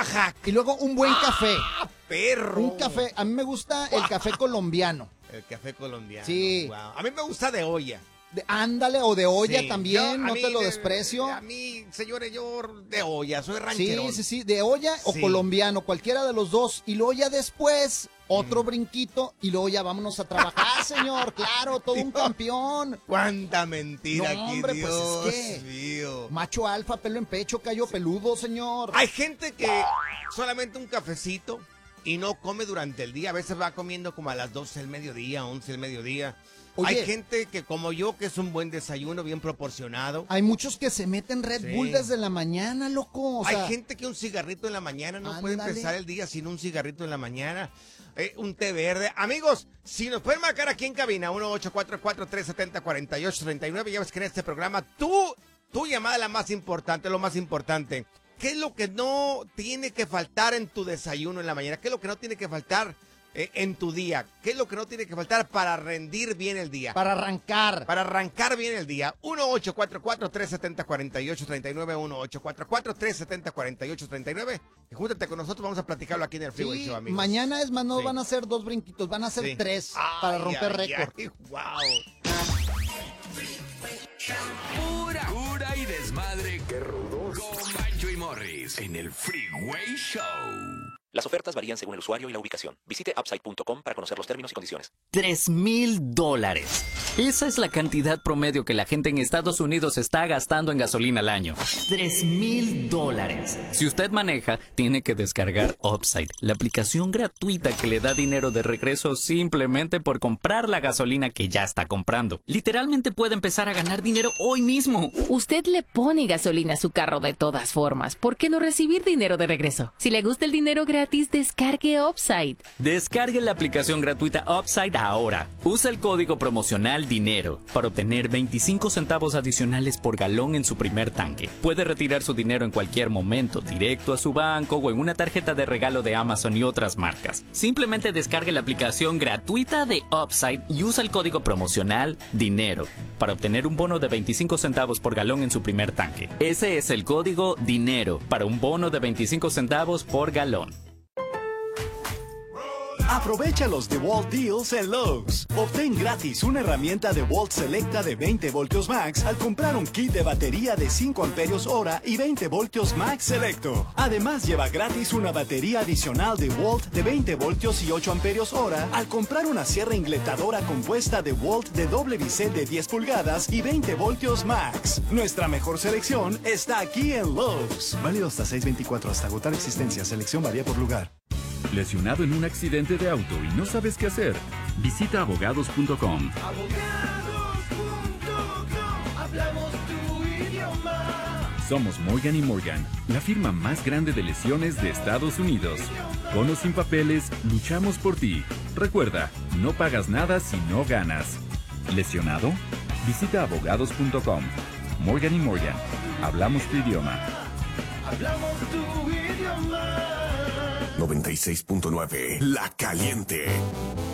Oaxaca. Y luego un buen café. ¡Ah, perro! Un café. A mí me gusta el café colombiano. El café colombiano. Sí. Wow. A mí me gusta de olla. Ándale, o de olla Sí. también, Yo, no mí, te lo desprecio. A mí, señores, yo de olla, soy rancherón. Sí, de olla o Sí. colombiano, cualquiera de los dos. Y luego ya después, otro brinquito y luego ya vámonos a trabajar, señor. Claro, todo un campeón. Cuánta mentira No, aquí, hombre, pues Dios es que mío. macho alfa, pelo en pecho, callo peludo, señor. Hay gente que solamente un cafecito y no come durante el día. A veces va comiendo como a las 12 del mediodía, 11 del mediodía. Oye. Hay gente que como yo, que es un buen desayuno, bien proporcionado. Hay muchos que se meten Red Sí. Bull desde la mañana, loco. O sea, Hay gente que un cigarrito en la mañana no puede Ándale. empezar el día sin un cigarrito en la mañana. Un té verde. Amigos, si nos pueden marcar aquí en cabina, 1-844-370-4839. Ya ves que en este programa, tu llamada es la más importante, lo más importante. ¿Qué es lo que no tiene que faltar en tu desayuno en la mañana? ¿Qué es lo que no tiene que faltar en tu día? ¿Qué es lo que no tiene que faltar para rendir bien el día? para arrancar. Para arrancar bien el día. 1-844-370-4839, 1-844-370-4839. Y júntate con nosotros, vamos a platicarlo aquí en el Freeway Sí, Show, amigos. mañana es más, no Sí. van a ser 2 brinquitos, van a ser Sí. 3 Ay, para romper ay, récord. ay, wow. Pura y desmadre. ¡Qué rudos! Con Bancho y Morris en el Freeway Show. Las ofertas varían según el usuario y la ubicación. Visite upside.com para conocer los términos y condiciones. $3,000. Esa es la cantidad promedio que la gente en Estados Unidos está gastando en gasolina al año. $3,000. Si usted maneja, tiene que descargar Upside, la aplicación gratuita que le da dinero de regreso simplemente por comprar la gasolina que ya está comprando. Literalmente puede empezar a ganar dinero hoy mismo. Usted le pone gasolina a su carro de todas formas. ¿Por qué no recibir dinero de regreso? Si le gusta el dinero gratis, descargue Upside. Descargue la aplicación gratuita Upside ahora. Usa el código promocional DINERO para obtener 25 centavos adicionales por galón en su primer tanque. Puede retirar su dinero en cualquier momento, directo a su banco o en una tarjeta de regalo de Amazon y otras marcas. Simplemente descargue la aplicación gratuita de Upside y usa el código promocional DINERO para obtener un bono de 25 centavos por galón en su primer tanque. Ese es el código DINERO para un bono de 25 centavos por galón. Aprovecha los DeWalt Deals en Lowe's. Obtén gratis una herramienta DeWalt Selecta de 20 voltios max al comprar un kit de batería de 5 amperios hora y 20 voltios max selecto. Además, lleva gratis una batería adicional DeWalt de 20 voltios y 8 amperios hora al comprar una sierra ingletadora compuesta DeWalt de doble bisel de 10 pulgadas y 20 voltios max. Nuestra mejor selección está aquí en Lowe's. Válido hasta 6/24, hasta agotar existencia. Selección varía por lugar. ¿Lesionado en un accidente de auto y no sabes qué hacer? Visita abogados.com. Hablamos tu idioma. Somos Morgan & Morgan, la firma más grande de lesiones de Estados Unidos. Con o sin papeles, luchamos por ti. Recuerda, no pagas nada si no ganas. ¿Lesionado? Visita abogados.com. Morgan & Morgan, hablamos tu idioma. Hablamos tu idioma. 96.9, La Caliente.